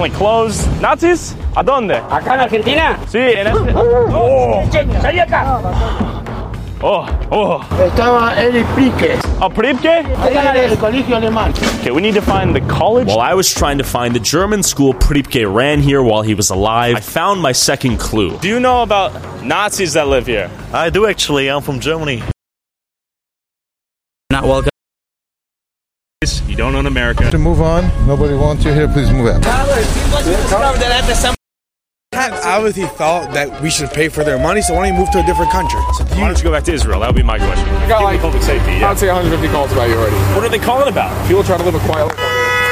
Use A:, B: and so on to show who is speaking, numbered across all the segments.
A: definitely closed. Nazis? ¿A dónde?
B: Acá en Argentina.
A: Sí, en este.
B: Salí acá.
C: Estaba Eric Priebke.
A: Oh, Priebke?
C: El colegio alemán.
A: Okay, we need to find the college.
D: While I was trying to find the German school Priebke ran here while he was alive, I found my second clue.
A: Do you know about Nazis that live here?
E: I do actually. I'm from Germany.
F: Not welcome.
A: You don't own America.
G: To move on. Nobody wants you here. Please move out.
H: Obviously thought that we should pay for their money, so why don't you move to a different country? So
A: Why don't you go back to Israel? That would be my question.
H: I got like
A: public safety. Yeah.
H: I'd say 150 calls about you already.
A: What are they calling about?
H: People try to live a quiet life.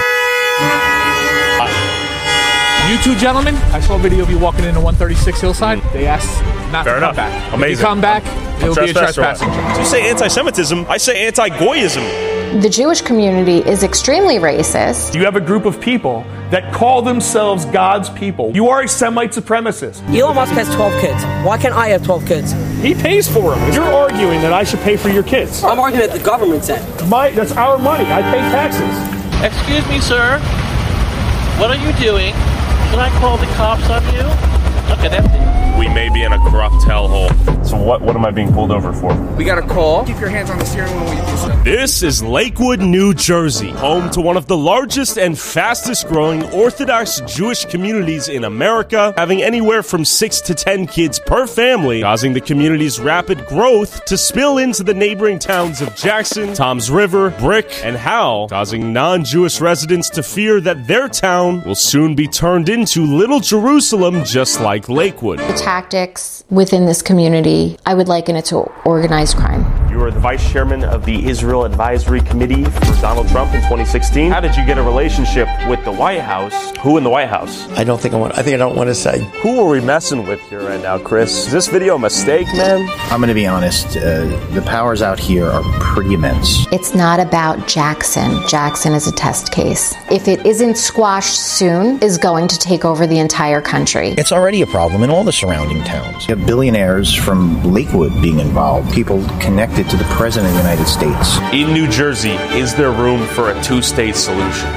I: You two gentlemen, I saw a video of you walking into 136 Hillside. They asked not
A: Fair
I: to
A: enough.
I: come back.
A: Amazing.
I: If you come back, it'll be a trespassing charge.
A: So you say anti-Semitism, I say anti-Goyism.
J: The Jewish community is extremely racist.
K: You have a group of people that call themselves God's people. You are a Semite supremacist.
L: Elon Musk has 12 kids. Why can't I have 12 kids?
K: He pays for them. You're arguing that I should pay for your kids.
L: I'm arguing that the government said.
K: That's our money. I pay taxes.
M: Excuse me, sir. What are you doing? Can I call the cops on you? Look at that.
A: We may be in a corrupt hellhole. So what am I being pulled over for?
H: We got a call. Keep your hands on the steering wheel when you do so.
D: This is Lakewood, New Jersey, home to one of the largest and fastest growing Orthodox Jewish communities in America, having anywhere from 6 to 10 kids per family, causing the community's rapid growth to spill into the neighboring towns of Jackson, Toms River, Brick, and Howell, causing non-Jewish residents to fear that their town will soon be turned into Little Jerusalem, just like Lakewood.
J: The tactics within this community, I would liken it to organized crime.
A: You were the vice chairman of the Israel Advisory Committee for Donald Trump in 2016. How did you get a relationship with the White House? Who in the White House?
C: I don't want to say.
A: Who are we messing with here right now, Chris? Is this video a mistake, man?
N: I'm going to be honest. The powers out here are pretty immense.
J: It's not about Jackson. Jackson is a test case. If it isn't squashed soon, is going to take over the entire country.
N: It's already a problem in all the surrounding towns. You have billionaires from Lakewood being involved, people connected to the President of the United States.
A: In New Jersey, is there room for a two-state solution?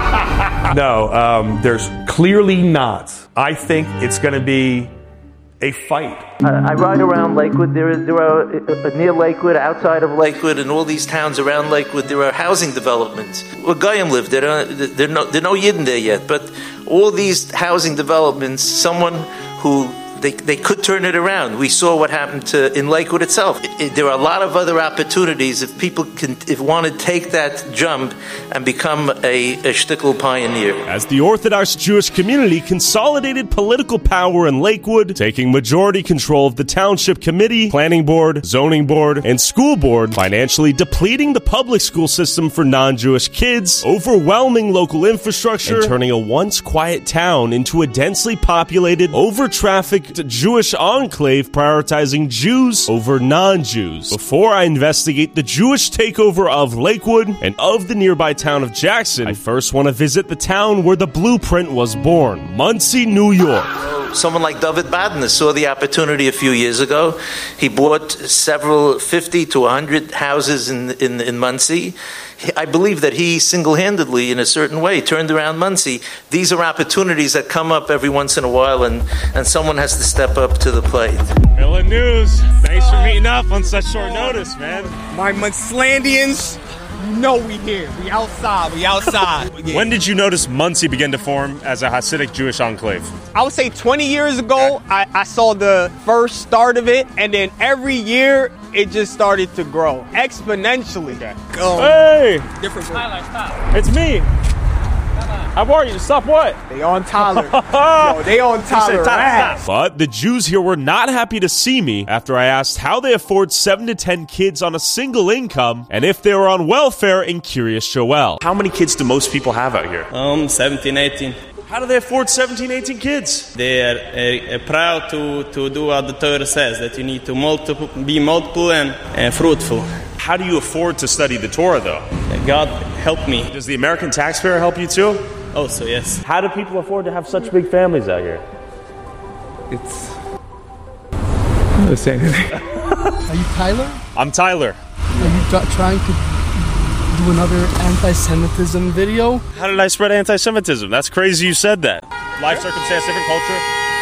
K: No, there's clearly not. I think it's going to be a fight.
B: I ride around Lakewood. There are near Lakewood, outside of Lakewood, and all these towns around Lakewood. There are housing developments. Well, Goyim live there. There are no Yidden there yet, but all these housing developments. Someone who they could turn it around. We saw what happened in Lakewood itself. There are a lot of other opportunities if people want to take that jump and become a shtickle pioneer.
D: As the Orthodox Jewish community consolidated political power in Lakewood, taking majority control of the Township Committee, Planning Board, Zoning Board, and School Board, financially depleting the public school system for non-Jewish kids, overwhelming local infrastructure, and turning a once quiet town into a densely populated, over-trafficked Jewish enclave prioritizing Jews over non-Jews. Before I investigate the Jewish takeover of Lakewood and of the nearby town of Jackson, I first want to visit the town where the blueprint was born, Monsey, New York.
B: Someone like David Badner saw the opportunity a few years ago. He bought 50 to 100 houses in Monsey. I believe that he single-handedly, in a certain way, turned around Monsey. These are opportunities that come up every once in a while, and someone has to step up to the plate.
A: Miller News. Thanks for meeting up on such short notice, man.
H: My Muntslandians, we here. We outside. Yeah.
A: When did you notice Monsey begin to form as a Hasidic Jewish enclave?
H: I would say 20 years ago, I saw the first start of it, and then every year, it just started to grow exponentially.
A: Okay. Hey!
H: Different.
M: Tyler, stop.
A: It's me. How are you? Stop what?
H: They on Tyler. Yo, they on Tyler.
A: Stop.
D: But the Jews here were not happy to see me after I asked how they afford 7 to 10 kids on a single income and if they were on welfare in Kiryas Joel.
A: How many kids do most people have out here?
M: 17, 18.
A: How do they afford 17, 18 kids?
M: They are proud to do what the Torah says, that you need to be multiple and fruitful.
A: How do you afford to study the Torah, though?
M: God help me.
A: Does the American taxpayer help you, too?
M: Also, yes.
A: How do people afford to have such big families out here?
H: I'm not saying anything.
G: Are you Tyler?
A: I'm Tyler.
G: Are you trying to
F: do another anti-Semitism video.
D: How did I spread anti-Semitism? That's crazy you said that. Life circumstance, different culture.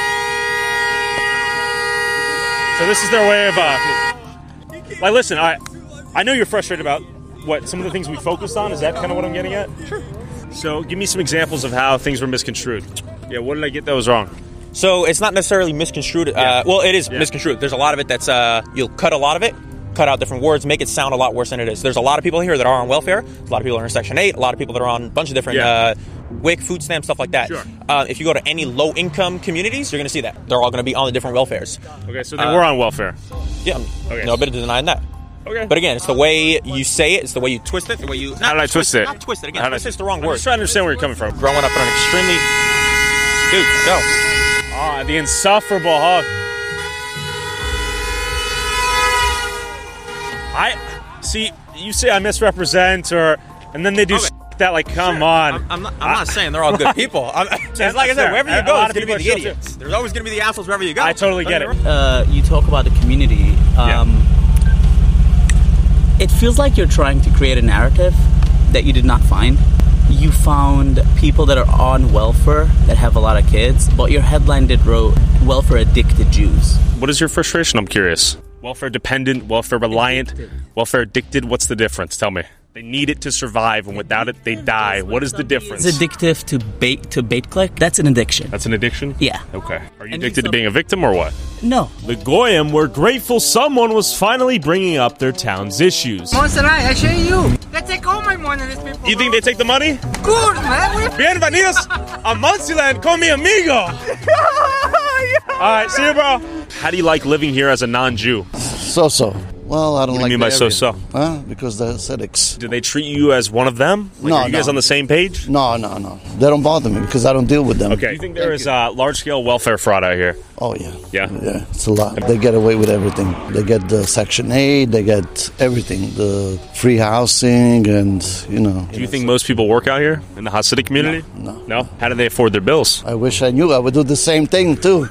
D: So this is their way of, like, listen, I know you're frustrated about what some of the things we focused on. Is that kind of what I'm getting at? Sure. So give me some examples of how things were misconstrued. Yeah, what did I get that was wrong?
O: So it's not necessarily misconstrued. Well, it is misconstrued. There's a lot of it that's, you'll cut a lot of it, cut out different words, make it sound a lot worse than it is. There's a lot of people here that are on welfare. There's a lot of people that are in Section 8. A lot of people that are on a bunch of different WIC, food stamps, stuff like that.
D: Sure.
O: If you go to any low-income communities, you're going to see that. They're all going to be on the different welfares.
D: Okay, so they were on welfare.
O: Yeah,
D: okay.
O: No bit of denying that.
D: Okay.
O: But again, it's the way you say it, it's the way you twist it, the way you...
D: How did I twist it?
O: Not twist it, again, twist it's the wrong word.
D: I'm just trying to understand where you're coming from.
O: Growing up in an extremely... Dude, go.
D: Ah, the insufferable hug. See, you say I misrepresent, and then they do that, like, come on.
O: I'm not saying they're all good people. It's like I said, wherever you go, it's going to be the idiots. There's always going to be the assholes wherever you go.
D: I totally get it.
P: You talk about the community. It feels like you're trying to create a narrative that you did not find. You found people that are on welfare that have a lot of kids, but your headline did wrote welfare addicted Jews.
D: What is your frustration? I'm curious. Welfare dependent, welfare reliant, welfare addicted. What's the difference? Tell me. They need it to survive, and without it, they die. What is the difference?
P: It's addictive to bait click. That's an addiction.
D: That's an addiction?
P: Yeah.
D: Okay. Are you addicted to being a victim or what?
P: No.
D: The Goyim were grateful someone was finally bringing up their town's issues.
Q: Monserrat, I show you. They take all my money, these people.
D: You think they take the money?
Q: Good, man.
D: Bienvenidos a Muncie con mi amigo. All right, see you, bro. How do you like living here as a non-Jew?
R: So-so. Well, I don't
D: what
R: like.
D: What do you mean by so-so?
R: Huh? Because they're ascetics.
D: Do they treat you as one of them? Like, are you guys on the same page?
R: No. They don't bother me because I don't deal with them.
D: Okay. Do you think there is large-scale welfare fraud out here?
R: Oh, yeah.
D: Yeah?
R: Yeah, it's a lot. They get away with everything. They get the Section 8, they get everything. The free housing and,
D: Do you think most people work out here in the Hasidic community? No? How do they afford their bills?
R: I wish I knew. I would do the same thing, too.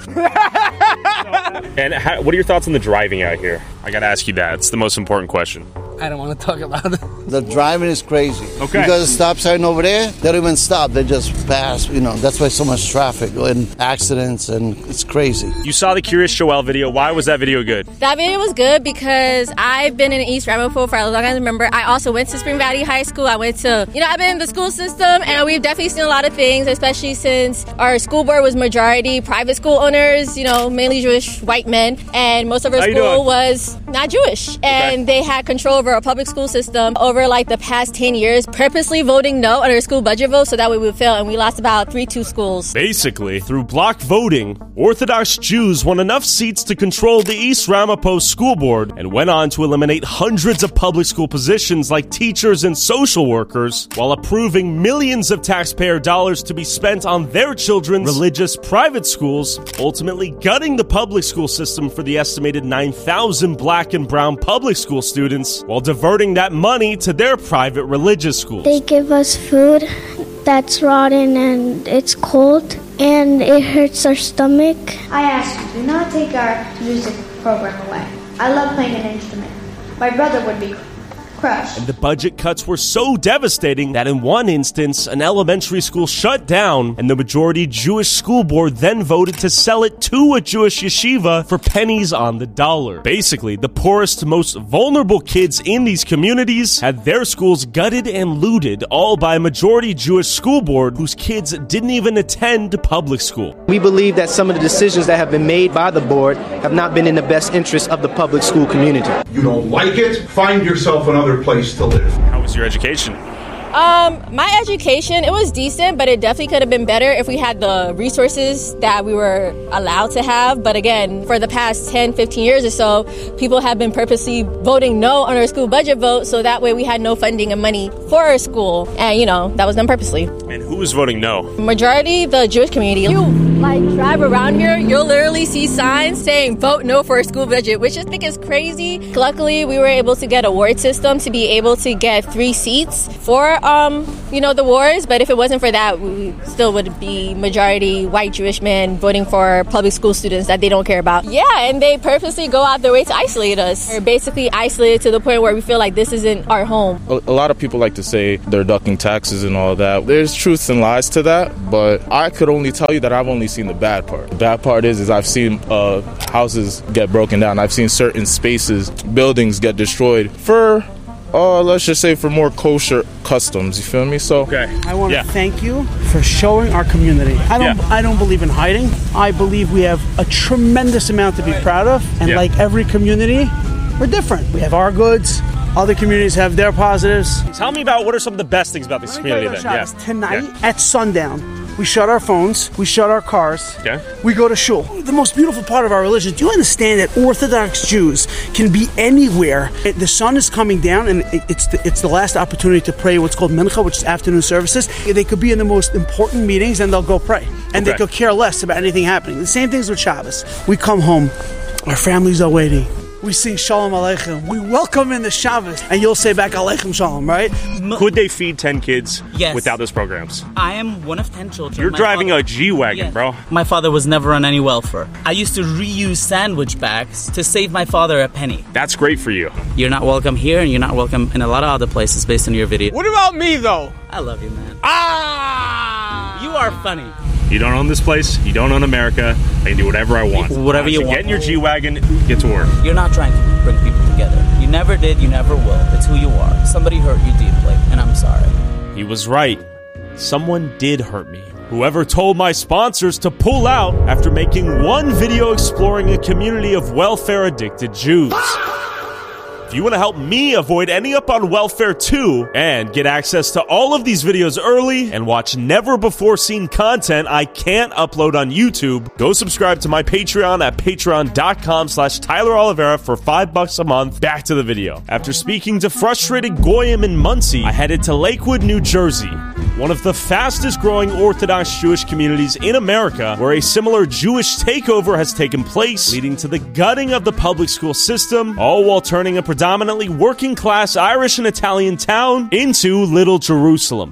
D: And what are your thoughts on the driving out here? I got to ask you that. It's the most important question.
F: I don't want to talk about it.
R: The driving is crazy.
D: Okay.
R: You got a stop sign over there, they don't even stop. They just pass. That's why so much traffic and accidents, and it's crazy.
D: You saw the Curious Joel video. Why was that video good?
S: That video was good because I've been in East Ramapo for as long as I remember. I also went to Spring Valley High School. I went to, I've been in the school system, and we've definitely seen a lot of things, especially since our school board was majority private school owners, mainly Jewish white men, and most of our school was not Jewish. And they had control over our public school system over like the past 10 years, purposely voting no on our school budget vote so that way we would fail, and we lost about 3-2 schools.
D: Basically, through block voting, Orthodox Jews won enough seats to control the East Ramapo School Board and went on to eliminate hundreds of public school positions like teachers and social workers, while approving millions of taxpayer dollars to be spent on their children's religious private schools, ultimately gutting the public school system for the estimated 9,000 black and brown public school students, while diverting that money to their private religious schools.
T: They give us food that's rotten and it's cold and it hurts our stomach.
U: I ask you, do not take our music program away. I love playing an instrument. My brother would be crushed.
D: And the budget cuts were so devastating that in one instance, an elementary school shut down, and the majority Jewish school board then voted to sell it to a Jewish yeshiva for pennies on the dollar. Basically, the poorest, most vulnerable kids in these communities had their schools gutted and looted, all by a majority Jewish school board whose kids didn't even attend public school.
V: We believe that some of the decisions that have been made by the board have not been in the best interest of the public school community.
W: You don't like it? Find yourself another place to live.
D: How was your education?
S: My education, it was decent, but it definitely could have been better if we had the resources that we were allowed to have. But again, for the past 10, 15 years or so, people have been purposely voting no on our school budget vote, so that way we had no funding and money for our school. And, that was done purposely.
D: And who was voting no?
S: Majority, the Jewish community. like drive around here, you'll literally see signs saying vote no for a school budget, which I think is crazy. Luckily, we were able to get a ward system to be able to get 3 seats for, the wards. But if it wasn't for that, we still would be majority white Jewish men voting for public school students that they don't care about. Yeah, and they purposely go out their way to isolate us. We're basically isolated to the point where we feel like this isn't our home.
E: A lot of people like to say they're ducking taxes and all that. There's truth and lies to that, but I could only tell you that I've only seen the bad part. The bad part is I've seen houses get broken down. I've seen certain spaces, buildings get destroyed for, let's just say, for more kosher customs. You feel me? So
I: I want to thank you for showing our community. I don't believe in hiding. I believe we have a tremendous amount to be proud of, and like every community, we're different. We have our goods. Other communities have their positives.
D: Tell me about what are some of the best things about this community then.
I: Tonight at sundown, we shut our phones, we shut our cars, we go to shul. The most beautiful part of our religion, do you understand that Orthodox Jews can be anywhere? The sun is coming down and it's the last opportunity to pray what's called mincha, which is afternoon services. They could be in the most important meetings and they'll go pray. And they could care less about anything happening. The same things with Shabbos. We come home, our families are waiting. We sing Shalom Aleichem. We welcome in the Shabbos. And you'll say back Aleichem Shalom, right?
D: Could they feed 10 kids without those programs?
P: I am one of 10 children.
D: You're driving a G-Wagon, bro.
P: My father was never on any welfare. I used to reuse sandwich bags to save my father a penny.
D: That's great for you.
P: You're not welcome here, and you're not welcome in a lot of other places based on your video.
H: What about me, though?
P: I love you, man. You are funny.
D: You don't own this place. You don't own America. I can do whatever I want.
P: Whatever you want.
D: Get in your G-Wagon, get to work.
P: You're not trying to bring people together. You never did, you never will. It's who you are. Somebody hurt you deeply, and I'm sorry.
D: He was right. Someone did hurt me. Whoever told my sponsors to pull out after making one video exploring a community of welfare-addicted Jews. If you want to help me avoid ending up on welfare too, and get access to all of these videos early, and watch never-before-seen content I can't upload on YouTube, go subscribe to my Patreon at patreon.com/Tyler Oliveira for $5 a month. Back to the video. After speaking to frustrated Goyim in Muncie, I headed to Lakewood, New Jersey, one of the fastest-growing Orthodox Jewish communities in America, where a similar Jewish takeover has taken place, leading to the gutting of the public school system, all while turning a predominantly working-class Irish and Italian town into Little Jerusalem.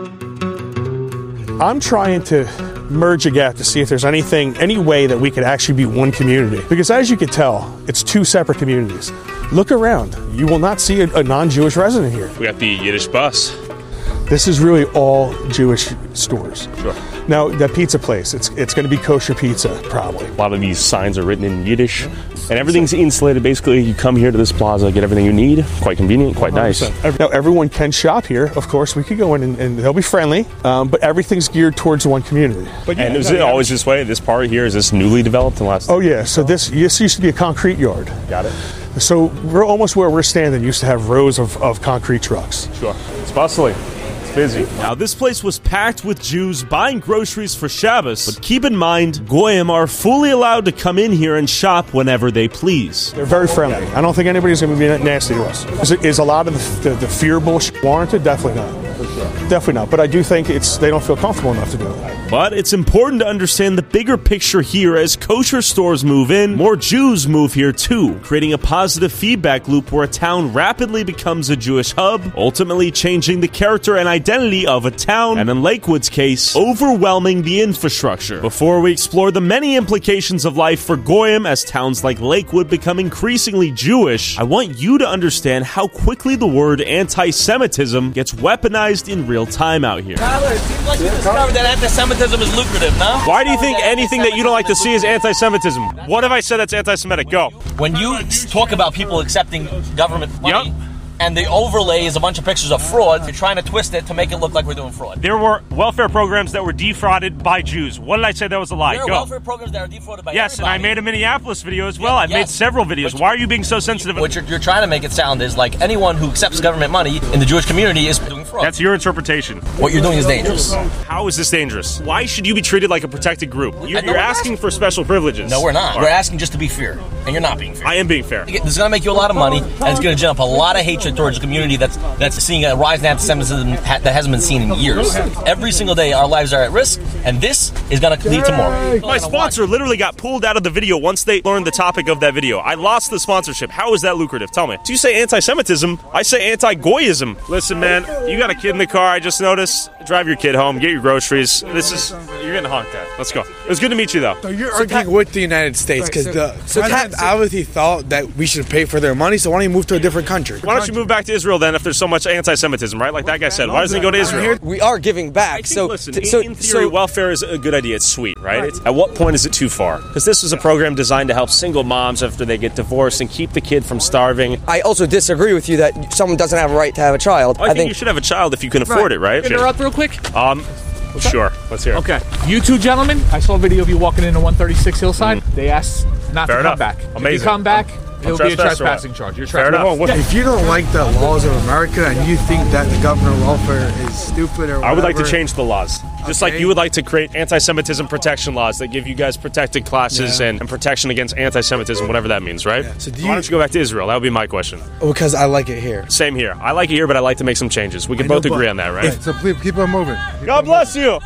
K: I'm trying to merge a gap to see if there's any way that we could actually be one community. Because as you can tell, it's 2 separate communities. Look around. You will not see a non-Jewish resident here.
D: We got the Yiddish bus.
K: This is really all Jewish stores.
D: Sure.
K: Now, that pizza place, it's going to be kosher pizza, probably.
D: A lot of these signs are written in Yiddish, and everything's insulated. Basically, you come here to this plaza, get everything you need. Quite convenient, quite 100%.
K: Nice. Now, everyone can shop here. Of course, we could go in and they'll be friendly, but everything's geared towards one community. But
D: and is it always this way? This part here, is this newly developed in the last...
K: Oh, yeah. So this used to be a concrete yard.
D: Got it.
K: So we're almost where we're standing. Used to have rows of concrete trucks.
D: Sure. It's bustling. Busy. Now, this place was packed with Jews buying groceries for Shabbos, but keep in mind, Goyim are fully allowed to come in here and shop whenever they please.
K: They're very friendly. I don't think anybody's going to be nasty to us. Is a lot of the fear bullshit warranted? Definitely not. Definitely not. But I do think they don't feel comfortable enough to do it.
D: But it's important to understand the bigger picture here. As kosher stores move in, more Jews move here too, creating a positive feedback loop where a town rapidly becomes a Jewish hub, ultimately changing the character and identity of a town, and in Lakewood's case, overwhelming the infrastructure. Before we explore the many implications of life for Goyim as towns like Lakewood become increasingly Jewish, I want you to understand how quickly the word anti-Semitism gets weaponized in real time out here.
M: Tyler, it seems like you discovered that anti-Semitism is lucrative, no?
D: Why do you think anything that you don't like to see is anti-Semitism? What have I said that's anti-Semitic? Go.
M: When you talk about people accepting government money, and the overlay is a bunch of pictures of fraud, you're trying to twist it to make it look like we're doing fraud.
D: There were welfare programs that were defrauded by Jews. What did I say that was a lie?
M: There are welfare programs that are defrauded by
D: Yes,
M: everybody.
D: and I made a Minneapolis video as well. I've made several videos. Why are you being so sensitive?
M: What you're trying to make it sound is like anyone who accepts government money in the Jewish community is doing fraud.
D: That's your interpretation.
M: What you're doing is dangerous.
D: How is this dangerous? Why should you be treated like a protected group? You're asking for special privileges.
M: No, we're not. We're asking just to be fair, and you're not being fair.
D: I am being fair.
M: This is going to make you a lot of money, and it's going to gin up a lot of hatred hatred towards a community that's seeing a rise in anti-Semitism that hasn't been seen in years. Every single day, our lives are at risk, and this is going to lead to more.
D: My sponsor literally got pulled out of the video once they learned the topic of that video. I lost the sponsorship. How is that lucrative? Tell me. So you say anti-Semitism, I say anti-Goyism. Listen, man, you got a kid in the car, I just noticed. Drive your kid home, get your groceries. You're getting honked at. Let's go. It was good to meet you, though.
C: So you're arguing with the United States because the president obviously thought that we should pay for their money, so why don't you move to a different country?
D: Why don't you move back to Israel then if there's so much anti-Semitism, right? Like that guy said. Why doesn't he go to Israel?
J: We are giving back.
D: In theory, welfare is a good idea. It's sweet, right? At what point is it too far? Because this is a program designed to help single moms after they get divorced and keep the kid from starving.
J: I also disagree with you that someone doesn't have a right to have a child.
D: I think you should have a child if you can afford it, right?
L: Interrupt real quick?
D: Sure. Let's hear it.
L: Okay. You two gentlemen, I saw a video of you walking into 136 Hillside. They asked not to come back.
D: Amazing.
L: If you come back, it'll be a trespassing charge. You're trespassing.
C: If you don't like the laws of America and you think that the government welfare is stupid or whatever,
D: I would like to change the laws. Just like you would like to create anti-Semitism protection laws that give you guys protected classes and protection against anti-Semitism, whatever that means, right? Yeah. So why don't you go back to Israel? That would be my question.
C: Because I like it here.
D: Same here. I like it here, but I like to make some changes. We can both agree on that, right?
G: So please keep on moving.
D: God bless you.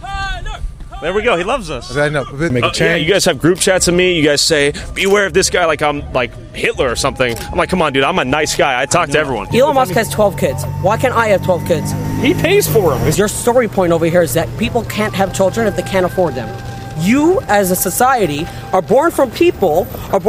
D: There we go. He loves us.
G: I know.
C: Make a change.
D: Yeah, you guys have group chats of me. You guys say, beware of this guy like I'm like Hitler or something. I'm like, come on, dude. I'm a nice guy. I talk to everyone.
J: Elon Musk has 12 kids. Why can't I have 12 kids?
L: He pays for them.
J: Your story point over here is that people can't have children if they can't afford them. You, as a society, are born from people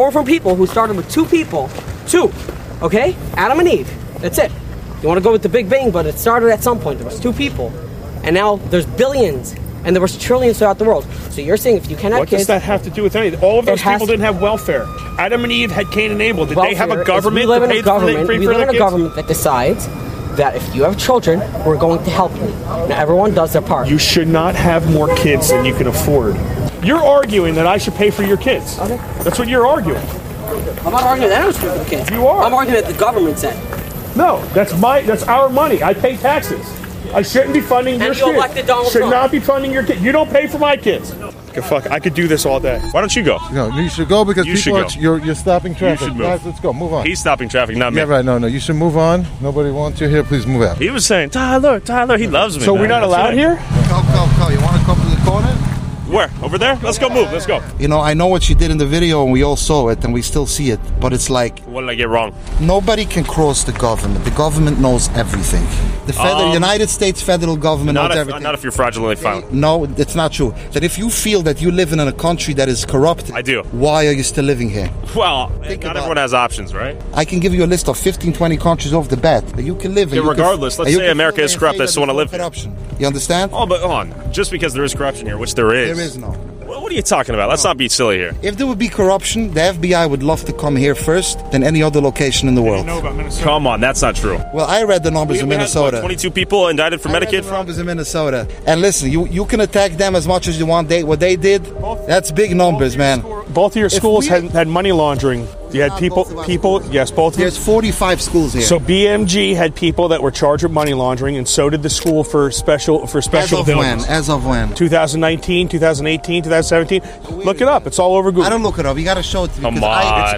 J: who started with two people. Two. Okay? Adam and Eve. That's it. You want to go with the Big Bang, but it started at some point. There was two people. And now there's billions. And there was trillions throughout the world. So you're saying if you cannot have kids...
K: What does that have to do with anything? All of those people didn't have welfare. Adam and Eve had Cain and Abel. Did they have a government that paid for their kids?
J: We live in a government that decides that if you have children, we're going to help you. Now, everyone does their part.
K: You should not have more kids than you can afford. You're arguing that I should pay for your kids.
J: Okay.
K: That's what you're arguing.
J: I'm not arguing that I should pay for the kids.
K: You are.
J: I'm arguing that the government said.
K: No, that's our money. I pay taxes. I shouldn't be funding your kids.
J: Elected Donald
K: Trump.
J: Not
K: be funding your kids. You don't pay for my kids. Okay, fuck, I could do this all day.
D: Why don't you go?
G: No, you should go because you're stopping traffic.
D: You should move.
G: Guys, let's go. Move on.
D: He's stopping traffic, not me.
G: Yeah, right. No, you should move on. Nobody wants you here. Please move out.
D: He was saying, Tyler, he loves me.
K: So we're not allowed here?
G: Go. You want to come to the corner?
D: Where? Over there? Let's go move. Let's go.
X: You know, I know what she did in the video, and we all saw it, and we still see it. But it's like...
D: What did I get wrong?
X: Nobody can cross the government. The government knows everything. The United States federal government knows everything.
D: Not if you're fraudulently found.
X: No, it's not true. That if you feel that you live in a country that is corrupt...
D: I do.
X: Why are you still living here?
D: Well, not everyone has options, right?
X: I can give you a list of 15, 20 countries off the bat that you can live in.
D: Yeah, regardless, let's say America is corrupt. I still want to live
X: corruption. You understand?
D: Oh, but hold on. Just because there is corruption here, which there is.
X: There is no.
D: What are you talking about? Let's not be silly here.
X: If there would be corruption, the FBI would love to come here first than any other location in the world.
D: Come on, that's not true.
X: Well, I read the numbers in Minnesota.
D: 22 people indicted for Medicaid
X: fraud. Numbers in Minnesota. And listen, you can attack them as much as you want. What they did, that's big numbers, man.
K: Both of your schools had money laundering. You had people. Yes, both.
X: There's 45 schools here.
K: So BMG had people that were charged with money laundering, and so did the school for special.
X: As of when?
K: 2019, 2018, 2017. Look it up. It's all over Google.
X: I don't look it up. You got to show it to me.
D: Come on.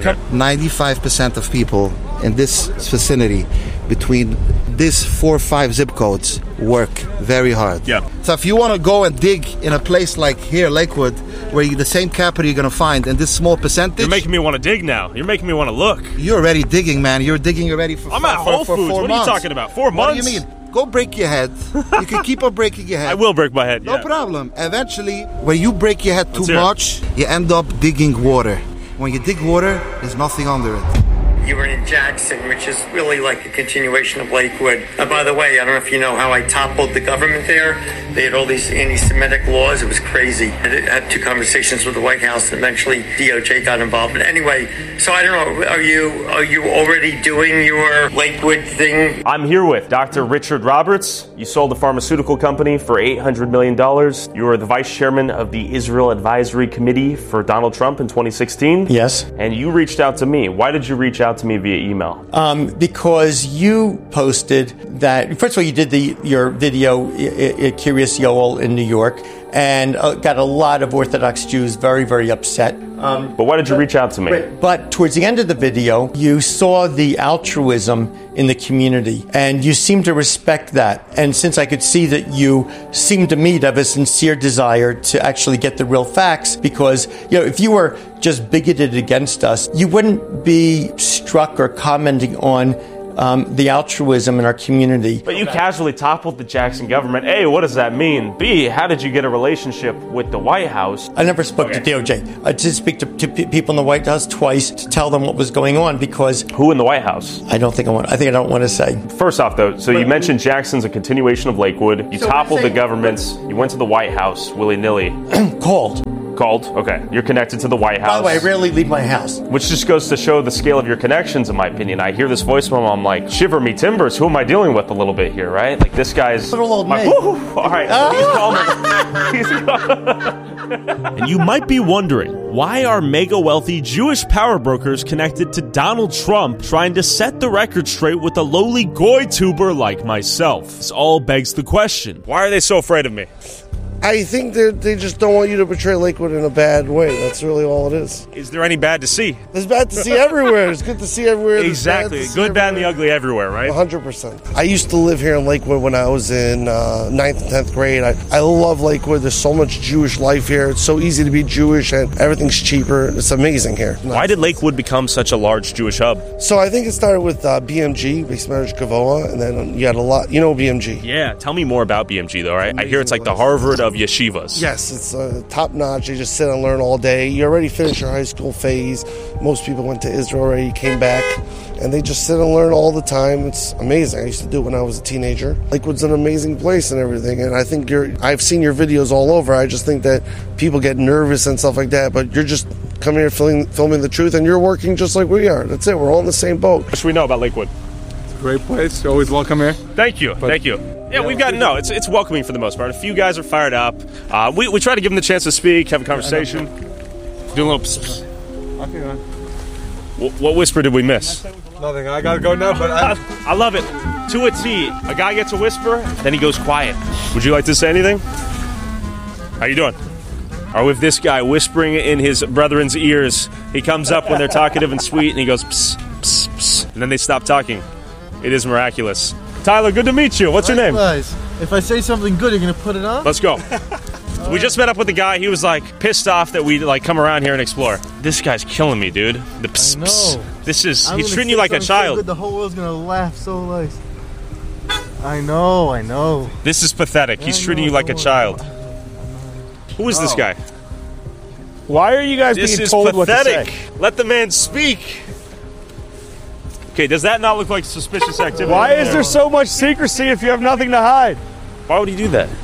X: 95% of people in this vicinity, between these 4 or 5 zip codes, work very hard.
D: Yeah.
X: So if you want to go and dig in a place like here, Lakewood, where the same capital you're going to find in this small percentage...
D: You're making me want to dig now. You're making me want to look.
X: You're already digging, man. You're digging already for
D: I'm at Whole Foods.
X: 4 months.
D: What are you talking about? 4 months?
X: What do you mean? Go break your head. You can keep on breaking your head.
D: I will break my head,
X: No problem. Eventually, when you break your head too much, you end up digging water. When you dig water, there's nothing under it.
Y: You were in Jackson, which is really like a continuation of Lakewood. By the way, I don't know if you know how I toppled the government there. They had all these anti-Semitic laws. It was crazy. I had 2 conversations with the White House, and eventually DOJ got involved. But anyway, so I don't know. Are you already doing your Lakewood thing?
A: I'm here with Dr. Richard Roberts. You sold the pharmaceutical company for $800 million. You were the vice chairman of the Israel Advisory Committee for Donald Trump in 2016.
Z: Yes.
A: And you reached out to me. Why did you reach out to me via email?
Z: Because you posted that, first of all, you did your video, Curious Yoel in New York, and got a lot of Orthodox Jews very, very upset.
A: But why did you reach out to me?
Z: But towards the end of the video, you saw the altruism in the community, and you seem to respect that. And since I could see that you seem to me to have a sincere desire to actually get the real facts, because if you were just bigoted against us, you wouldn't be struck or commenting on the altruism in our community.
A: But you casually toppled the Jackson government. A, what does that mean? B, how did you get a relationship with the White House?
Z: I never spoke to DOJ. I did speak to people in the White House twice to tell them what was going on, because...
A: Who in the White House?
Z: I think I don't want to say.
A: First off, though, so you mentioned Jackson's a continuation of Lakewood. You toppled the governments. You went to the White House willy-nilly. Called? Okay. You're connected to the White House.
Z: By the way, I rarely leave my house.
A: Which just goes to show the scale of your connections, in my opinion. I hear this voicemail, I'm like, shiver me timbers, who am I dealing with a little bit here, right? Like, this guy's...
Z: Little old me.
A: All right, he's calling.
D: And you might be wondering, why are mega wealthy Jewish power brokers connected to Donald Trump trying to set the record straight with a lowly goy tuber like myself? This all begs the question.
A: Why are they so afraid of me?
B: I think they just don't want you to portray Lakewood in a bad way. That's really all it is.
A: Is there any bad to see?
B: There's bad to see everywhere. It's good to see everywhere.
A: Exactly. Good, bad, and the ugly everywhere, right?
B: 100%. I used to live here in Lakewood when I was in 9th and 10th grade. I love Lakewood. There's so much Jewish life here. It's so easy to be Jewish, and everything's cheaper. It's amazing here.
A: Why did Lakewood become such a large Jewish hub?
B: So I think it started with BMG, Beis Medrash Gavoa, and then you had a lot. You know BMG?
A: Yeah. Tell me more about BMG, though, right? I hear it's like the Harvard of yeshivas.
B: Yes, it's top-notch. You just sit and learn all day. You already finished your high school phase. Most people went to Israel already, came back, and they just sit and learn all the time. It's amazing. I used to do it when I was a teenager. Lakewood's an amazing place and everything, and I think I've seen your videos all over. I just think that people get nervous and stuff like that, but you're just coming here filming the truth, and you're working just like we are. That's it. We're all in the same boat.
A: What should we know about Lakewood?
F: It's a great place. You're always welcome here.
A: Thank you. Yeah, we've got it's welcoming for the most part. A few guys are fired up. We try to give them the chance to speak, have a conversation. Do a little psst.
F: Okay, man.
A: What whisper did we miss?
F: Nothing. I gotta go now, but
A: I love it. To a T. A guy gets a whisper, then he goes quiet. Would you like to say anything? How you doing? Or with this guy whispering in his brethren's ears, he comes up when they're talkative and sweet, and he goes psst, psst, psst, and then they stop talking. It is miraculous. Tyler, good to meet you. What's your name?
N: If I say something good, you're going to put it on?
A: Let's go. We just met up with the guy. He was like pissed off that we like come around here and explore. This guy's killing me, dude. The psst, psst. This is, he's treating you like a child.
N: So the whole world's going to laugh so nice. I know.
A: This is pathetic. He's treating you like a child. Who is this guy?
K: Why are you guys being told what to say?
A: This is pathetic. Let the man speak. Okay, does that not look like suspicious activity?
K: Why is there so much secrecy if you have nothing to hide?
A: Why would he do that?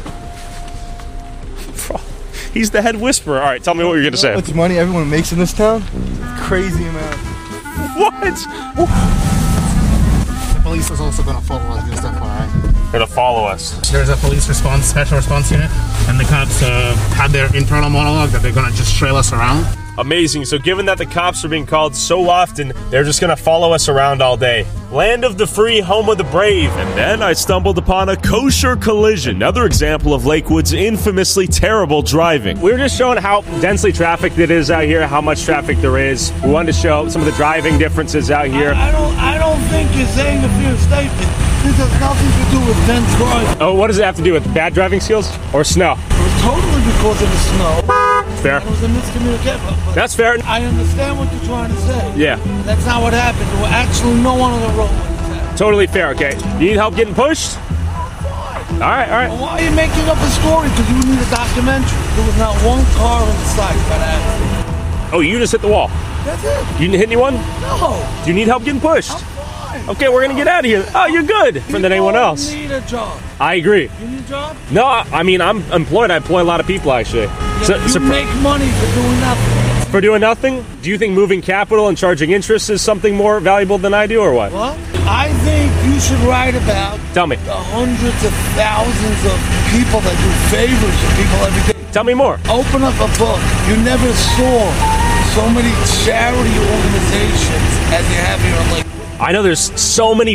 A: He's the head whisperer. All right, tell me what you're going to say.
N: How much money everyone makes in this town? Crazy amount.
A: What?
N: The police is also going to follow us, just FYI.
A: They're going to follow us.
O: There's a police special response unit, and the cops had their internal monologue that they're going to just trail us around.
A: Amazing. So given that the cops are being called so often, they're just going to follow us around all day. Land of the free, home of the brave.
D: And then I stumbled upon a kosher collision. Another example of Lakewood's infamously terrible driving.
A: We were just showing how densely trafficked it is out here, how much traffic there is. We wanted to show some of the driving differences out here.
Q: I don't think you're saying a fair statement. This has nothing to do with dense driving.
A: Oh, what does it have to do with bad driving skills or snow?
Q: It was totally because of the snow.
A: Fair.
Q: It was a miscommunication.
A: That's fair.
Q: I understand what you're trying to say.
A: Yeah.
Q: That's not what happened. There were actually no one on the road when this happened.
A: Totally fair, okay. You need help getting pushed? All right.
Q: Well, why are you making up a story? Because you need a documentary. There was not one car in sight by accident.
A: Oh, you just hit the wall?
Q: That's it.
A: You didn't hit anyone?
Q: No.
A: Do you need help getting pushed?
Q: I'm fine.
A: Okay, we're going to get out of here. Oh, you're good. Different than anyone else.
Q: You need a job.
A: I agree.
Q: You need a job?
A: No, I mean, I'm employed. I employ a lot of people, actually.
Q: Yeah, you make money for doing nothing.
A: For doing nothing? Do you think moving capital and charging interest is something more valuable than I do, or what?
Q: What? I think you should write about
A: Tell me.
Q: The hundreds of thousands of people that do favors to people every day.
A: Tell me more.
Q: Open up a book. You never saw so many charity organizations as you have here in Lakewood.
A: I know there's so many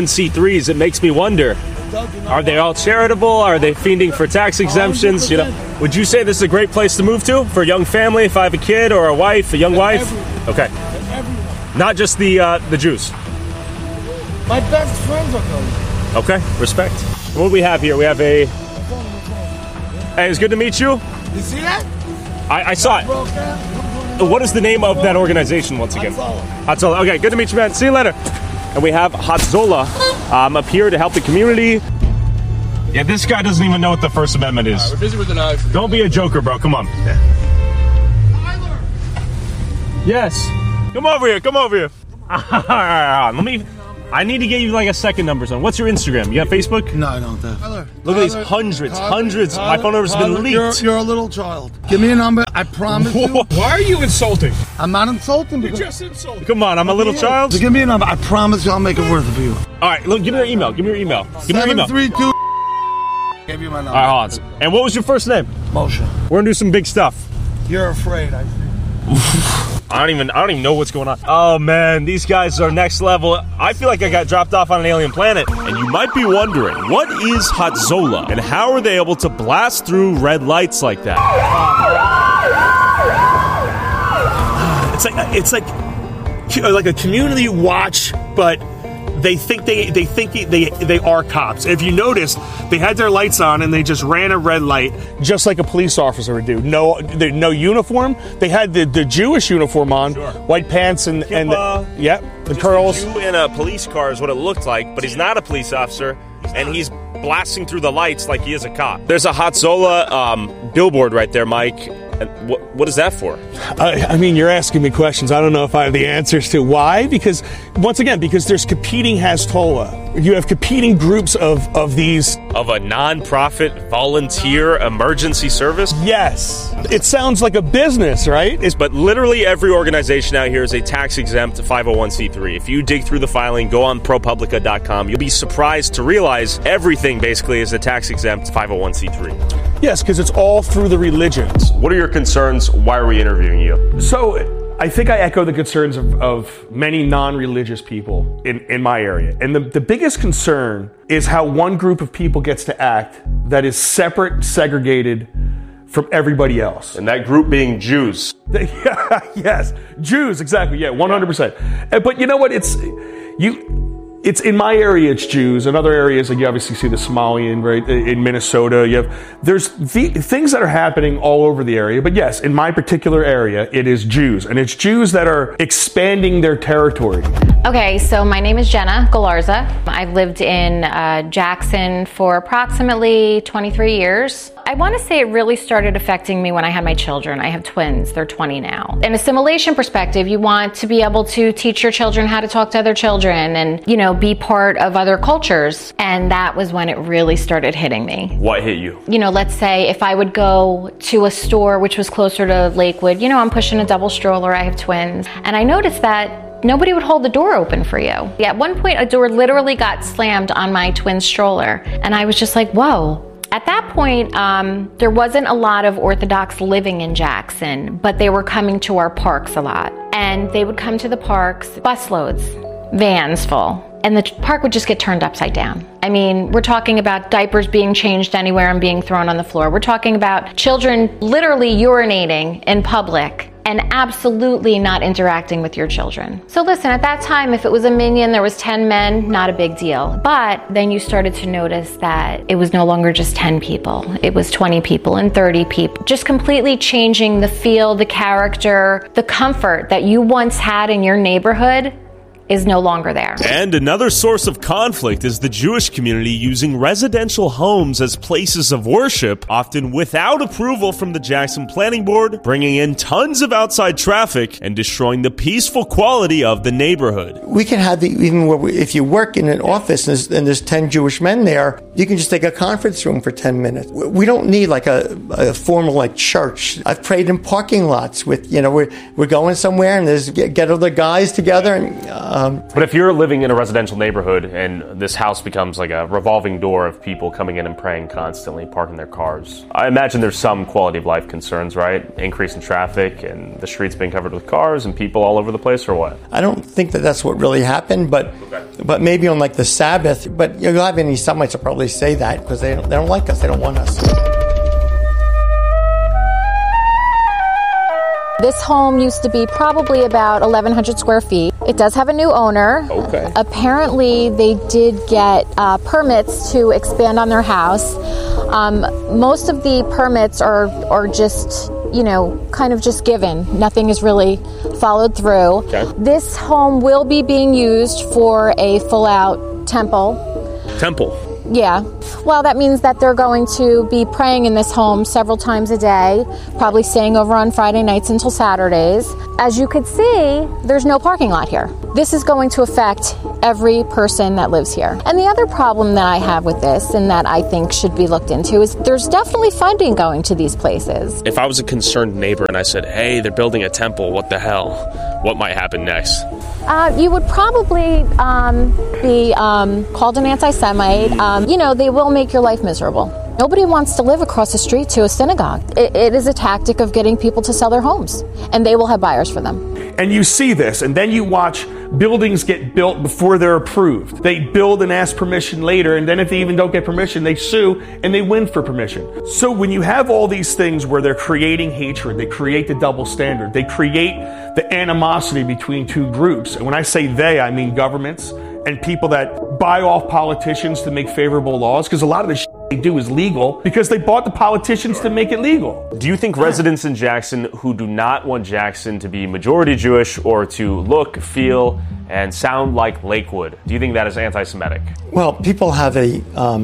A: 501c3s. It makes me wonder. Are they all charitable? Are they fiending for tax exemptions? 100%. You know. Would you say this is a great place to move to for a young family? If I have a kid or a young wife?
Q: Everyone.
A: Okay.
Q: Everyone.
A: Not just the Jews.
Q: My best friends are going.
A: Okay, respect. What do we have here? We have a... Hey, it's good to meet you.
Q: You see that?
A: I saw it. What is the name of that organization once again? Hatzolah. Okay, good to meet you, man. See you later. And we have Hatzolah up here to help the community. Yeah, this guy doesn't even know what the First Amendment is.
F: We're busy with the knives.
A: Don't be a joker, bro. Come on. Yes. Come over here. Come over here. I need to get you like a second number. Son. What's your Instagram? You got Facebook?
Q: No, I don't.
A: Look at these hundreds. My phone number's been leaked.
Q: You're a little child. Give me a number. I promise you.
F: Why are you insulting?
Q: I'm not insulting.
F: You just insulted.
A: Come on, I'm a little child.
Q: So give me a number. I promise you I'll make it worth it for you.
A: All right, look, give me your email. Give me your email. Give me your email.
Q: 732. Give you my number.
A: All right, hold on. And what was your first name?
Q: Moshe.
A: We're gonna do some big stuff.
Q: You're afraid, I think.
A: I don't even know what's going on. Oh man, these guys are next level. I feel like I got dropped off on an alien planet. And you might be wondering, what is Hatzolah and how are they able to blast through red lights like that?
K: It's like a community watch, but they think they are cops. If you notice, they had their lights on and they just ran a red light, just like a police officer would do. No uniform. They had the Jewish uniform on, white pants and the curls.
A: A Jew in a police car is what it looked like, but he's not a police officer, and he's blasting through the lights like he is a cop. There's a Hatzolah billboard right there, Mike. What is that for?
K: I mean, you're asking me questions. I don't know if I have the answers to why. Because, once again, because there's competing Hatzolah. You have competing groups of these.
A: Of a non-profit volunteer emergency service?
K: Yes. It sounds like a business, right?
A: But literally every organization out here is a tax-exempt 501c3. If you dig through the filing, go on ProPublica.com, you'll be surprised to realize everything basically is a tax-exempt 501c3.
K: Yes, because it's all through the religions.
A: What are your concerns? Why are we interviewing you?
K: So, I think I echo the concerns of many non-religious people in my area. And the biggest concern is how one group of people gets to act that is separate, segregated from everybody else.
A: And that group being Jews.
K: Yes, Jews, exactly, 100%. But you know what, it's in my area, it's Jews. In other areas, like you obviously see the Somalian, right? In Minnesota, there's things that are happening all over the area. But yes, in my particular area, it is Jews. And it's Jews that are expanding their territory.
R: Okay, so my name is Jenna Galarza. I've lived in Jackson for approximately 23 years. I want to say it really started affecting me when I had my children. I have twins. They're 20 now. In a assimilation perspective, you want to be able to teach your children how to talk to other children and, be part of other cultures. And that was when it really started hitting me.
A: What hit you?
R: Let's say if I would go to a store which was closer to Lakewood, I'm pushing a double stroller, I have twins, and I noticed that nobody would hold the door open for you. At one point, a door literally got slammed on my twin stroller, and I was just like, whoa. At that point, there wasn't a lot of Orthodox living in Jackson, but they were coming to our parks a lot. And they would come to the parks, busloads, vans full. And the park would just get turned upside down. I mean, we're talking about diapers being changed anywhere and being thrown on the floor. We're talking about children literally urinating in public and absolutely not interacting with your children. So listen, at that time, if it was a minyan, there was 10 men, not a big deal. But then you started to notice that it was no longer just 10 people. It was 20 people and 30 people. Just completely changing the feel, the character, the comfort that you once had in your neighborhood is no longer there.
D: And another source of conflict is the Jewish community using residential homes as places of worship, often without approval from the Jackson Planning Board, bringing in tons of outside traffic and destroying the peaceful quality of the neighborhood.
Z: We can have if you work in an office and there's 10 Jewish men there, you can just take a conference room for 10 minutes. We don't need like a formal church. I've prayed in parking lots with, we're going somewhere and there's get other guys together and
A: but if you're living in a residential neighborhood and this house becomes like a revolving door of people coming in and praying constantly, parking their cars, I imagine there's some quality of life concerns, right? Increase in traffic and the streets being covered with cars and people all over the place, or what?
Z: I don't think that's what really happened, but maybe on the Sabbath. But you'll have any Somites will probably say that because they don't like us. They don't want us.
E: This home used to be probably about 1,100 square feet. It does have a new owner.
A: Okay.
E: Apparently, they did get permits to expand on their house. Most of the permits are just, kind of just given. Nothing is really followed through.
A: Okay.
E: This home will be being used for a full-out temple.
A: Temple.
E: Yeah. Well, that means that they're going to be praying in this home several times a day, probably staying over on Friday nights until Saturdays. As you could see, there's no parking lot here. This is going to affect every person that lives here. And the other problem that I have with this, and that I think should be looked into, is there's definitely funding going to these places.
A: If I was a concerned neighbor and I said, hey, they're building a temple, what the hell? What might happen next?
E: You would probably be called an anti-Semite. They will make your life miserable. Nobody wants to live across the street to a synagogue. It is a tactic of getting people to sell their homes, and they will have buyers for them.
K: And you see this, and then you watch buildings get built before they're approved. They build and ask permission later, and then if they even don't get permission, they sue and they win for permission. So when you have all these things where they're creating hatred, they create the double standard, they create the animosity between two groups. And when I say they, I mean governments and people that buy off politicians to make favorable laws, because a lot of the shit they do is legal because they bought the politicians to make it legal.
A: Do you think residents in Jackson who do not want Jackson to be majority Jewish or to look, feel, and sound like Lakewood, do you think that is anti-Semitic?
Z: Well, people have a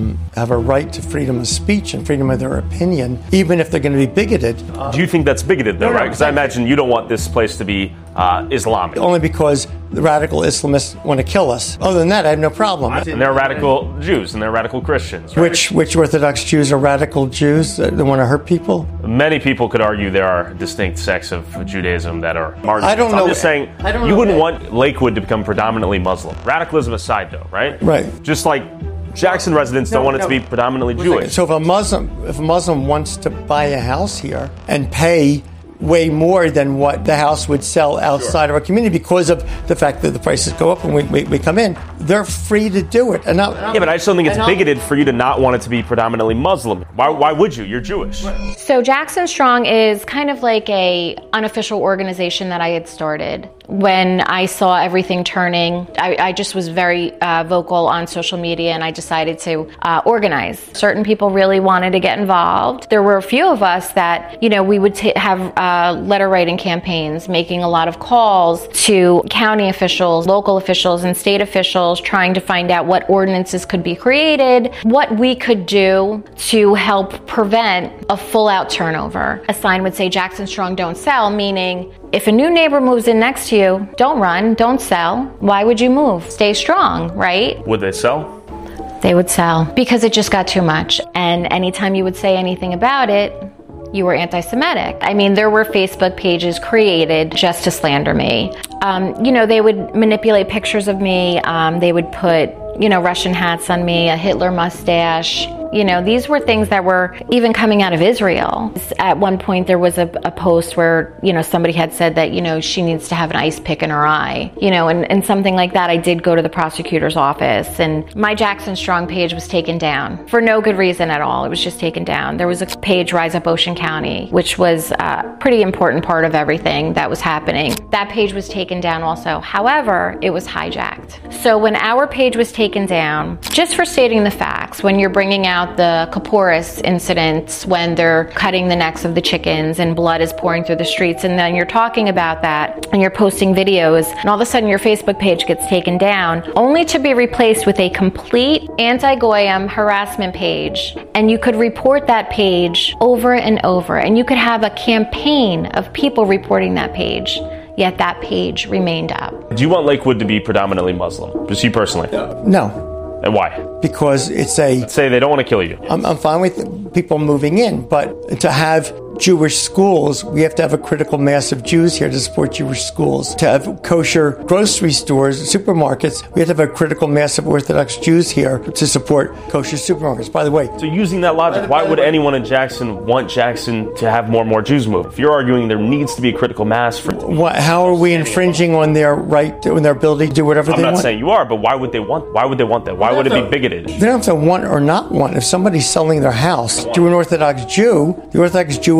Z: right to freedom of speech and freedom of their opinion, even if they're going to be bigoted.
A: Do you think that's bigoted, though, right? Because I imagine you don't want this place to be Islamic.
Z: Only because the radical Islamists want to kill us. Other than that, I have no problem.
A: And they're radical Jews and they're radical Christians, right?
Z: Which Orthodox Jews are radical Jews that want to hurt people?
A: Many people could argue there are distinct sects of Judaism that are marginal.
Z: I don't know.
A: I'm just saying, you wouldn't want Lakewood to become predominantly Muslim. Radicalism aside, though, right?
Z: Right.
A: Just like Jackson residents don't want it to be predominantly Jewish.
Z: So if a Muslim wants to buy a house here and pay way more than what the house would sell outside of our community because of the fact that the prices go up and we come in, they're free to do it. And
A: but I just don't think it's bigoted for you to not want it to be predominantly Muslim. Why would you? You're Jewish.
E: So Jackson Strong is kind of like a unofficial organization that I had started. When I saw everything turning, I just was very vocal on social media, and I decided to organize. Certain people really wanted to get involved. There were a few of us that, we would have letter writing campaigns, making a lot of calls to county officials, local officials, and state officials, trying to find out what ordinances could be created, what we could do to help prevent a full-out turnover. A sign would say, Jackson Strong, don't sell, meaning if a new neighbor moves in next to you, don't run, don't sell. Why would you move? Stay strong, right?
A: Would they sell?
E: They would sell because it just got too much. And anytime you would say anything about it, you were anti-Semitic. I mean, there were Facebook pages created just to slander me. They would manipulate pictures of me. They would put, Russian hats on me, a Hitler mustache. These were things that were even coming out of Israel. At one point, there was a post where, somebody had said that, she needs to have an ice pick in her eye, and something like that. I did go to the prosecutor's office, and my Jackson Strong page was taken down for no good reason at all. It was just taken down. There was a page, Rise Up Ocean County, which was a pretty important part of everything that was happening. That page was taken down also. However, it was hijacked. So when our page was taken down, just for stating the facts, when you're bringing out the Kaporis incidents, when they're cutting the necks of the chickens and blood is pouring through the streets, and then you're talking about that and you're posting videos, and all of a sudden your Facebook page gets taken down, only to be replaced with a complete anti-Goyim harassment page. And you could report that page over and over, and you could have a campaign of people reporting that page, yet that page remained up.
A: Do you want Lakewood to be predominantly Muslim? Just you personally?
Z: No.
A: And why?
Z: Because it's a...
A: Say they don't want to kill you.
Z: I'm fine with people moving in, but to have Jewish schools, we have to have a critical mass of Jews here to support Jewish schools. To have kosher grocery stores, supermarkets, we have to have a critical mass of Orthodox Jews here to support kosher supermarkets. By the way...
A: So using that logic, why would anyone in Jackson want Jackson to have more and more Jews move? If you're arguing there needs to be a critical mass for...
Z: How are we infringing on their right, on their ability to do whatever they want?
A: I'm not saying you are, but why would they want that? Why would it be bigoted?
Z: They don't have to want or not want. If somebody's selling their house to an Orthodox Jew, the Orthodox Jew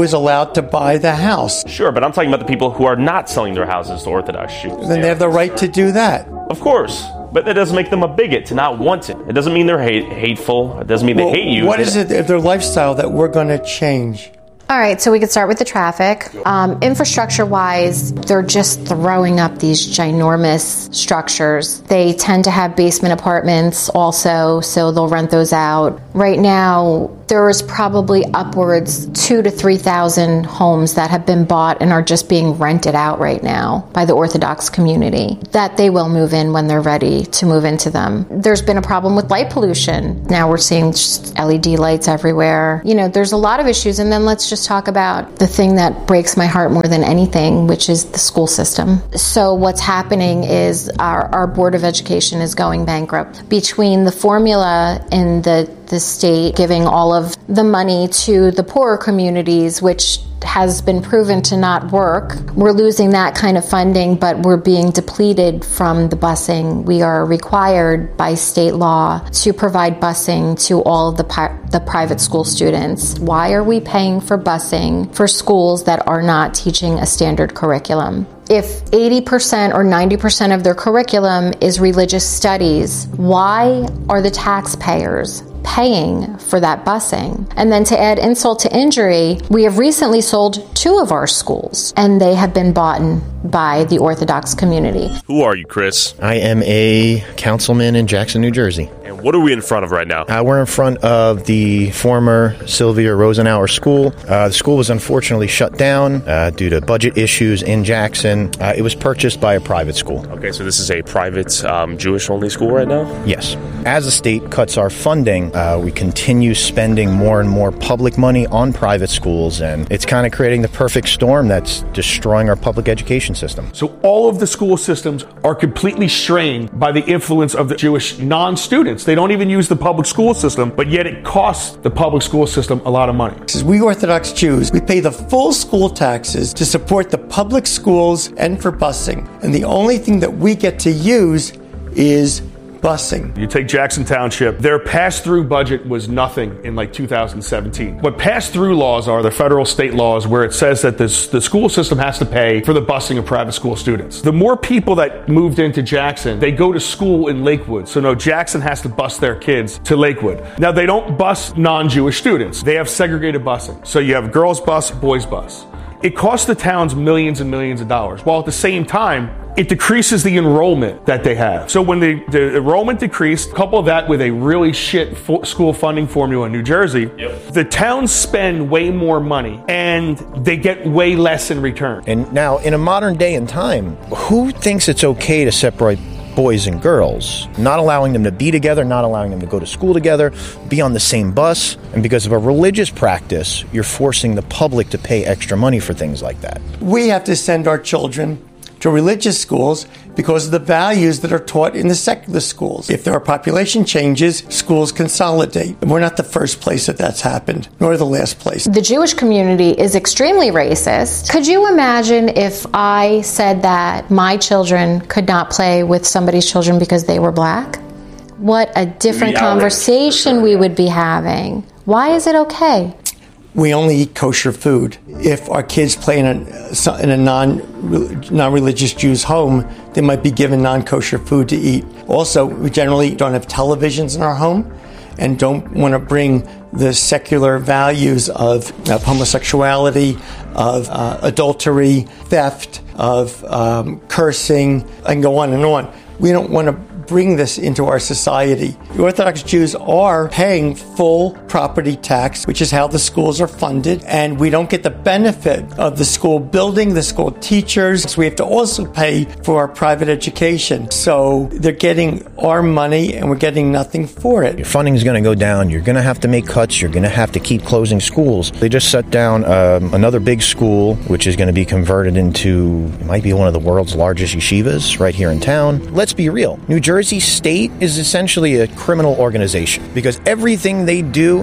Z: is allowed to buy the house.
A: Sure, but I'm talking about the people who are not selling their houses to Orthodox Jews.
Z: Then they have the right to do that.
A: Of course. But that doesn't make them a bigot to not want it. It doesn't mean they're hateful. It doesn't mean they hate you.
Z: What is it of their lifestyle that we're going to change?
R: All right, so we could start with the traffic. Infrastructure-wise, they're just throwing up these ginormous structures. They tend to have basement apartments also, so they'll rent those out. Right now, there is probably upwards 2,000 to 3,000 homes that have been bought and are just being rented out right now by the Orthodox community, that they will move in when they're ready to move into them. There's been a problem with light pollution. Now we're seeing just LED lights everywhere. You know, there's a lot of issues, and then let's just talk about the thing that breaks my heart more than anything, which is the school system. So what's happening is our Board of Education is going bankrupt. Between the formula and the state giving all of the money to the poorer communities, which has been proven to not work. We're losing that kind of funding, but we're being depleted from the busing. We are required by state law to provide busing to all of the private school students. Why are we paying for busing for schools that are not teaching a standard curriculum? If 80% or 90% of their curriculum is religious studies, why are the taxpayers paying for that busing? And then to add insult to injury, we have recently sold 2 of our schools, and they have been bought by the Orthodox community.
A: Who are you, Chris?
I: I am a councilman in Jackson, New Jersey.
A: And what are we in front of right now?
I: We're in front of the former Sylvia Rosenauer School. The school was unfortunately shut down due to budget issues in Jackson. It was purchased by a private school.
A: Okay, so this is a private Jewish-only school right now?
I: Yes. As the state cuts our funding, we continue spending more and more public money on private schools, and it's kind of creating the perfect storm that's destroying our public education system.
K: So all of the school systems are completely strained by the influence of the Jewish non-students. They don't even use the public school system, but yet it costs the public school system a lot of money.
Z: We Orthodox Jews, we pay the full school taxes to support the public schools and for busing. And the only thing that we get to use is busing.
K: You take Jackson Township, their pass-through budget was nothing in like 2017. What pass-through laws are, the federal state laws, where it says that the school system has to pay for the busing of private school students. The more people that moved into Jackson, they go to school in Lakewood. So no, Jackson has to bus their kids to Lakewood. Now they don't bus non-Jewish students. They have segregated busing. So you have girls bus, boys bus. It costs the towns millions and millions of dollars, while at the same time, it decreases the enrollment that they have. So when the enrollment decreased, couple that with a really shit school funding formula in New Jersey, the towns spend way more money and they get way less in return.
I: And now, in a modern day and time, who thinks it's okay to separate boys and girls, not allowing them to be together, not allowing them to go to school together, be on the same bus? And because of a religious practice, you're forcing the public to pay extra money for things like that.
Z: We have to send our children to religious schools because of the values that are taught in the secular schools. If there are population changes, schools consolidate. We're not the first place that's happened, nor the last place.
R: The Jewish community is extremely racist. Could you imagine if I said that my children could not play with somebody's children because they were black? What a different conversation we would be having. Why is it okay?
Z: We only eat kosher food. If our kids play in a non-religious Jew's home, they might be given non-kosher food to eat. Also, we generally don't have televisions in our home and don't want to bring the secular values of homosexuality, of adultery, theft, of cursing. I can go on and on. We don't want to bring this into our society. The Orthodox Jews are paying full property tax, which is how the schools are funded, and we don't get the benefit of the school building, the school teachers. So we have to also pay for our private education. So they're getting our money and we're getting nothing for it.
I: Your funding is going to go down. You're going to have to make cuts. You're going to have to keep closing schools. They just shut down another big school, which is going to be converted into, it might be one of the world's largest yeshivas right here in town. Let's be real. New Jersey State is essentially a criminal organization because everything they do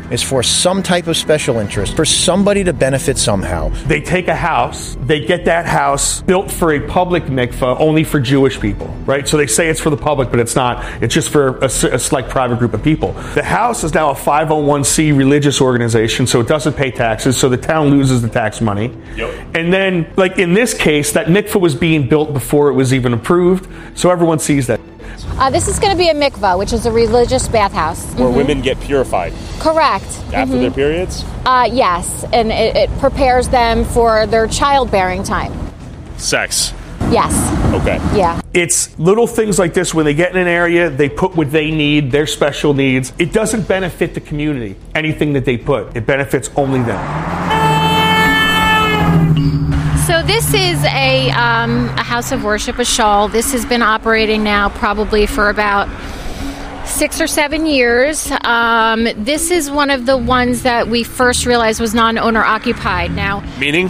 I: do is for some type of special interest, for somebody to benefit somehow.
K: They take a house, they get that house built for a public mikveh only for Jewish people, right? So they say it's for the public, but it's not. It's just for a select private group of people. The house is now a 501c religious organization, so it doesn't pay taxes, so the town loses the tax money. Yep. And then, like in this case, that mikveh was being built before it was even approved, so everyone sees that.
H: This is going to be a mikvah, which is a religious bathhouse.
A: Where women get purified.
H: Correct.
A: After their periods?
H: Yes, and it prepares them for their childbearing time.
A: Sex.
H: Yes.
A: Okay.
H: Yeah.
K: It's little things like this. When they get in an area, they put what they need, their special needs. It doesn't benefit the community, anything that they put. It benefits only them.
R: So this is a house of worship, a shul. This has been operating now probably for about 6 or 7 years. This is one of the ones that we first realized was non-owner occupied. Now,
A: meaning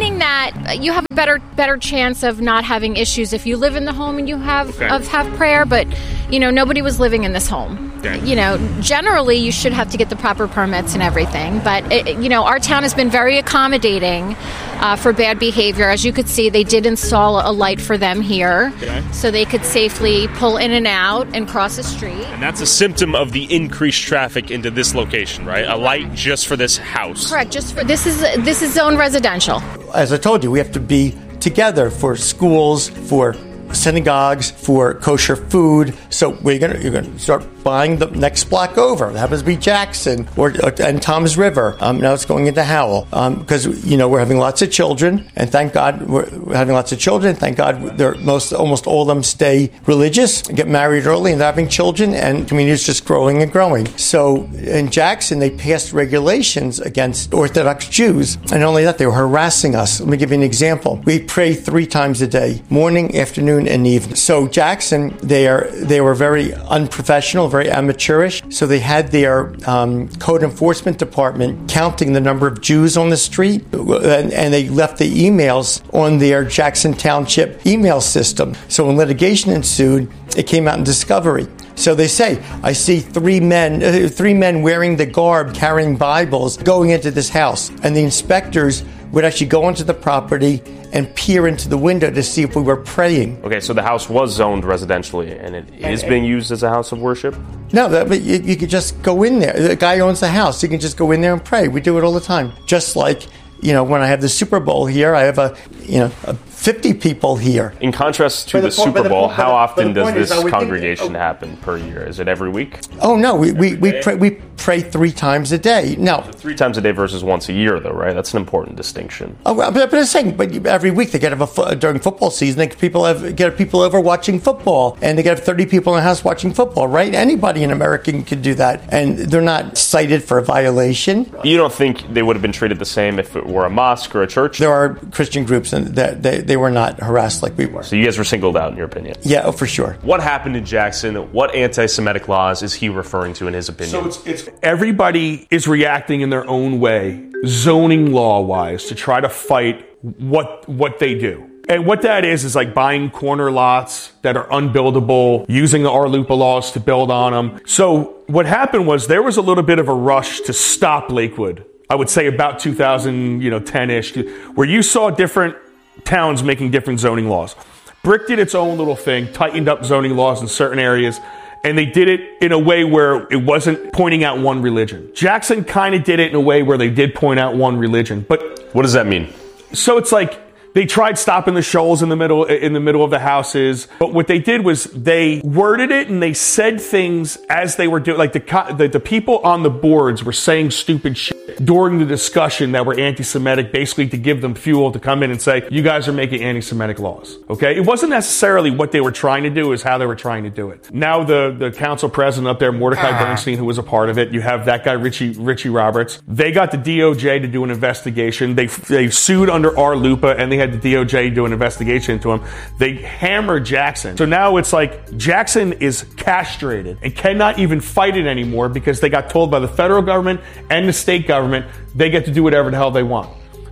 R: that you have a better chance of not having issues if you live in the home and you have prayer. But nobody was living in this home. Okay. Generally you should have to get the proper permits and everything. But our town has been very accommodating for bad behavior. As you could see, they did install a light for them here, so they could safely pull in and out and cross the street.
A: And that's a symptom of the increased traffic into this location, right? A light just for this house.
R: Correct. This is zone residential.
Z: As I told you, we have to be together for schools, for synagogues, for kosher food. So you're gonna start buying the next block over. It happens to be Jackson and Tom's River. Now it's going into Howell because we're having lots of children, and thank God we're having lots of children. Thank God almost all of them stay religious, get married early, and they're having children, and the community is just growing and growing. So in Jackson, they passed regulations against Orthodox Jews, and not only that, they were harassing us. Let me give you an example. We pray 3 times a day: morning, afternoon, and evening. So Jackson, they were very unprofessional, very amateurish. So they had their code enforcement department counting the number of Jews on the street, and they left the emails on their Jackson Township email system. So when litigation ensued, it came out in discovery. So they say, I see 3 men wearing the garb, carrying Bibles, going into this house. And the inspectors would actually go onto the property and peer into the window to see if we were praying.
A: Okay, so the house was zoned residentially, and it is being used as a house of worship?
Z: No, but you could just go in there. The guy owns the house. You can just go in there and pray. We do it all the time. Just like, when I have the Super Bowl here, I have 50 people here.
A: In contrast to the Super Bowl, how often does this congregation happen per year? Is it every week?
Z: Oh, no, we pray 3 times a day. No.
A: So 3 times a day versus once a year, though, right? That's an important distinction.
Z: Oh, but I'm saying, but every week they during football season, get people over watching football, and they get 30 people in the house watching football, right? Anybody in America can do that, and they're not cited for a violation.
A: You don't think they would have been treated the same if it were a mosque or a church?
Z: There are Christian groups, and they were not harassed like we were.
A: So you guys were singled out, in your opinion?
Z: Yeah, for sure.
A: What happened in Jackson? What anti-Semitic laws is he referring to in his opinion?
K: So it's everybody is reacting in their own way, zoning law-wise, to try to fight what they do. And what that is like buying corner lots that are unbuildable, using the RLUIPA laws to build on them. So what happened was there was a little bit of a rush to stop Lakewood. I would say about 2010-ish, where you saw different towns making different zoning laws. Brick did its own little thing, tightened up zoning laws in certain areas, and they did it in a way where it wasn't pointing out one religion. Jackson kind of did it in a way where they did point out one religion. But
A: what does that mean?
K: So it's like they tried stopping the shoals in the middle of the houses, but what they did was they worded it and they said things as they were doing. Like the people on the boards were saying stupid shit during the discussion that were anti-Semitic, basically to give them fuel to come in and say, you guys are making anti-Semitic laws. Okay, it wasn't necessarily what they were trying to do; is how they were trying to do it. Now the council president up there, Mordecai Bernstein, who was a part of it. You have that guy Richie Roberts. They got the DOJ to do an investigation. They sued under RLUIPA, and they had the DOJ do an investigation into him. They hammered Jackson. So now it's like Jackson is castrated and cannot even fight it anymore because they got told by the federal government and the state government they get to do whatever the hell they want.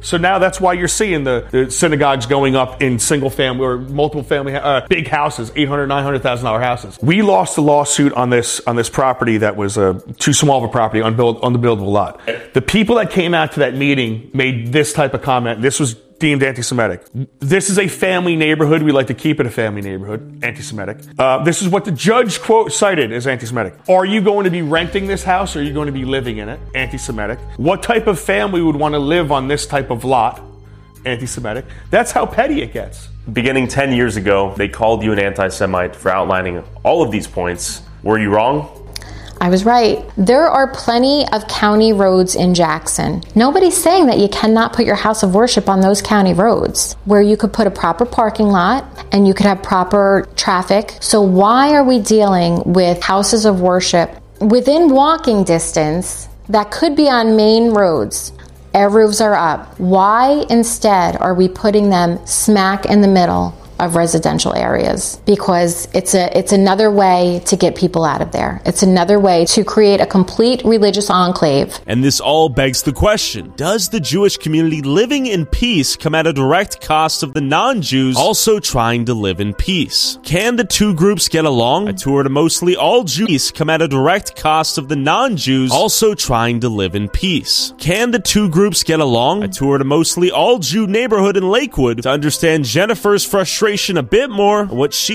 K: So now that's why you're seeing the synagogues going up in single family or multiple family, big houses, $800,000, $900,000 houses. We lost a lawsuit on this property that was too small of a property, unbuildable lot. The people that came out to that meeting made this type of comment. This was deemed anti-Semitic. This is a family neighborhood. We like to keep it a family neighborhood. Anti-Semitic. This is what the judge quote cited as anti-Semitic. Are you going to be renting this house or are you going to be living in it? Anti-Semitic. What type of family would want to live on this type of lot? Anti-Semitic. That's how petty it gets.
D: Beginning 10 years ago, they called you an anti-Semite for outlining all of these points. Were you wrong?
R: I was right. There are plenty of county roads in Jackson. Nobody's saying that you cannot put your house of worship on those county roads where you could put a proper parking lot and you could have proper traffic. So why are we dealing with houses of worship within walking distance that could be on main roads? Air roofs are up. Why instead are we putting them smack in the middle of residential areas? Because it's another way to get people out of there. It's another way to create a complete religious enclave.
D: And this all begs the question, does the Jewish community living in peace come at a direct cost of the non-Jews also trying to live in peace? Can the two groups get along? A tour to mostly all Jews come at a direct cost of the non-Jews also trying to live in peace. Can the two groups get along? A tour to mostly all Jew neighborhood in Lakewood to understand Jennifer's frustration a bit more, what she